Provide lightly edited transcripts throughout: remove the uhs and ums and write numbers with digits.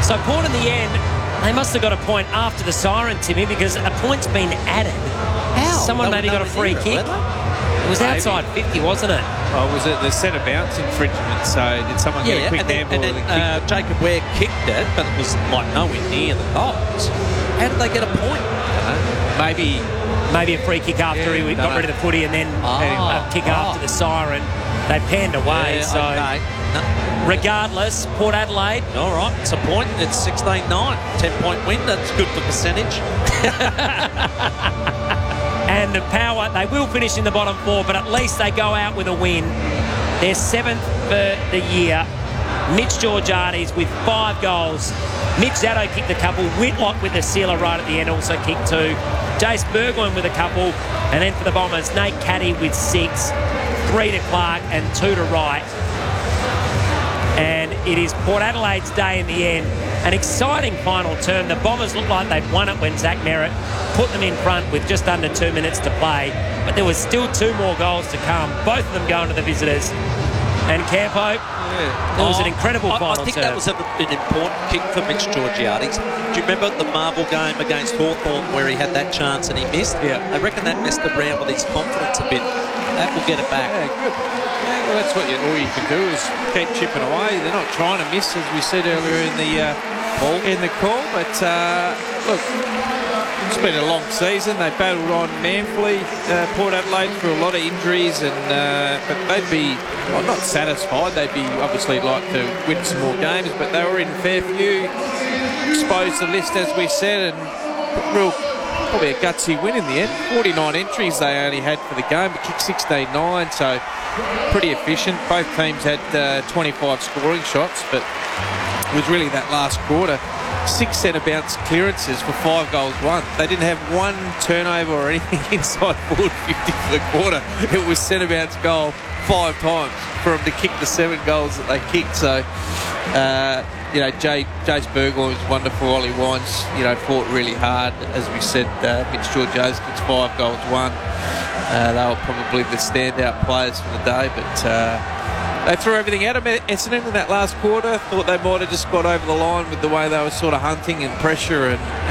So Port in the end, they must have got a point after the siren, Timmy, because a point's been added. How? Someone maybe got a free kick. It was outside 50, wasn't it? Oh, was it the centre bounce infringement? So did someone get a quick handball? And then Jacob Ware kicked it, but it was like nowhere near the goals. How did they get a point? Maybe a free kick after he got rid of the footy, and then a kick after the siren. They panned away. Regardless, Port Adelaide. All right, it's a point. It's 16-9. 10-point win. That's good for percentage. And the Power, they will finish in the bottom four, but at least they go out with a win. They're 7th for the year. Mitch Georgiades with 5 goals. Mitch Zaddo kicked a couple. Whitlock with the sealer right at the end also kicked 2. Jace Burgoyne with a couple. And then for the Bombers, Nate Caddy with 6. 3 to Clark and 2 to Wright. And it is Port Adelaide's day in the end. An exciting final term. The Bombers looked like they'd won it when Zach Merritt put them in front with just under 2 minutes to play. But there was still 2 more goals to come, both of them going to the visitors. And Campo, it was an incredible final term. I think that was an important kick for Mitch Georgiades. Do you remember the Marvel game against Hawthorn where he had that chance and he missed? Yeah. I reckon that messed around with his confidence a bit. That will get it back. Yeah, good. Yeah, well, that's what all you can do is keep chipping away. They're not trying to miss, as we said earlier in the call. But look, it's been a long season. They battled on manfully, Port Adelaide, through a lot of injuries, and but they'd be not satisfied. They'd be obviously like to win some more games, but they were in Fairview, exposed the list as we said, and probably a gutsy win in the end. 49 entries they only had for the game, but kicked 16-9, so pretty efficient. Both teams had 25 scoring shots, but it was really that last quarter. 6 centre bounce clearances for 5 goals won. They didn't have one turnover or anything inside forward 50 for the quarter. It was centre bounce goal 5 times for them to kick the 7 goals that they kicked. So, Jace Burgoyne was wonderful. Ollie Wines, fought really hard. As we said, Mitch Georgiades kicks 5 goals won. They were probably the standout players for the day, but they threw everything at them. Essendon in that last quarter thought they might have just got over the line with the way they were sort of hunting and pressure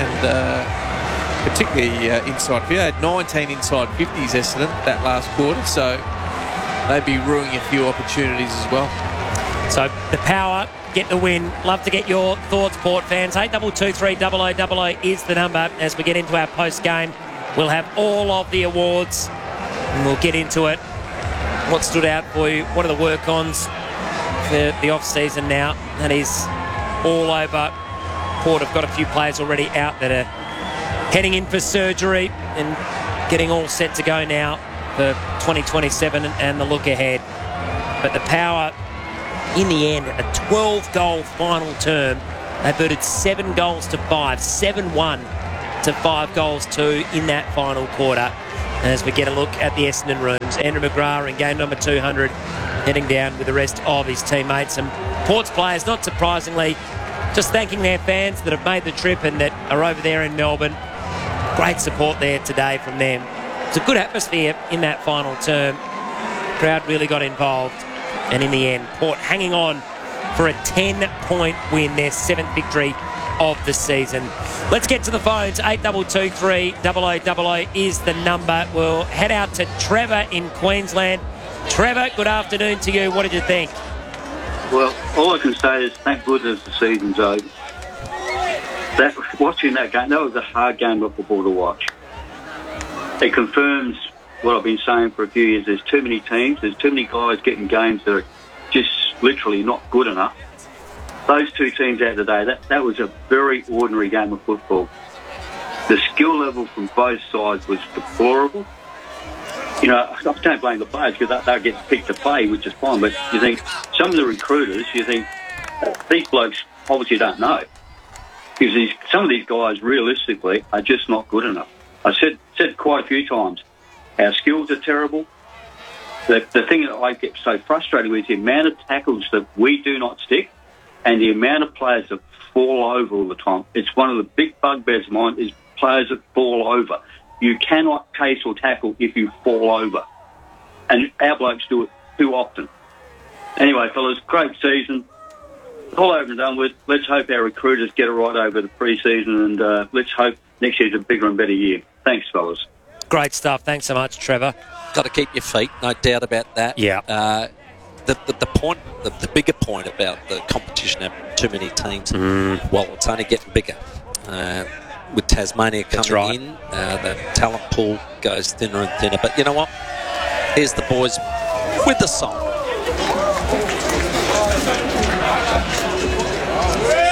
and particularly inside 50. They had 19 inside 50s Essendon that last quarter, so they'd be ruining a few opportunities as well. So the Power get the win. Love to get your thoughts, Port fans. 8223 0000 is the number. As we get into our post game, we'll have all of the awards and we'll get into it. What stood out for you? What are the work-ons for the off-season now? That is all over. Port have got a few players already out that are heading in for surgery and getting all set to go now for 2027 and the look ahead. But the Power, in the end, a 12-goal final term. They booted 7 goals to 5, 7-1 to 5 goals to in that final quarter. As we get a look at the Essendon rooms, Andrew McGrath in game number 200 heading down with the rest of his teammates. And Port's players, not surprisingly, just thanking their fans that have made the trip and that are over there in Melbourne. Great support there today from them. It's a good atmosphere in that final term. The crowd really got involved. And in the end, Port hanging on for a 10-point win, their 7th victory of the season. Let's get to the phones. 8223 0000 is the number. We'll head out to Trevor in Queensland. Trevor, good afternoon to you. What did you think? Well, all I can say is thank goodness the season's over. Watching that game, that was a hard game of football to watch. It confirms what I've been saying for a few years. There's too many teams. There's too many guys getting games that are just literally not good enough. Those 2 teams out today, that was a very ordinary game of football. The skill level from both sides was deplorable. I don't blame the players because they'll get picked to play, which is fine. But you think some of the recruiters, you think these blokes obviously don't know. Because some of these guys, realistically, are just not good enough. I said quite a few times, our skills are terrible. The thing that I get so frustrated with is the amount of tackles that we do not stick and the amount of players that fall over all the time. It's one of the big bugbears of mine is players that fall over. You cannot chase or tackle if you fall over. And our blokes do it too often. Anyway, fellas, great season. all over and done with. Let's hope our recruiters get it right over the pre-season, and let's hope next year's a bigger and better year. Thanks, fellas. Great stuff. Thanks so much, Trevor. Got to keep your feet, no doubt about that. Yeah. The bigger point about the competition having too many teams, well, it's only getting bigger. With Tasmania coming in, the talent pool goes thinner and thinner. But you know what? Here's the boys with the song.